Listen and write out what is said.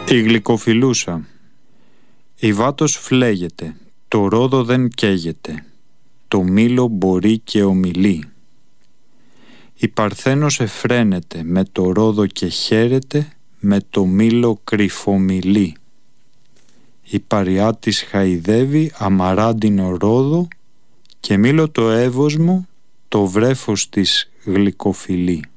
Η γλυκοφιλούσα. Η Βάτος φλέγεται, το ρόδο δεν καίγεται, το μήλο μπορεί και ομιλεί. Η Παρθένος εφραίνεται, με το ρόδο και χαίρεται, με το μήλο κρυφομιλεί. Η παριά της χαϊδεύει αμαράντινο ρόδο και μήλο το εύωσμο το βρέφος της γλυκοφιλεί.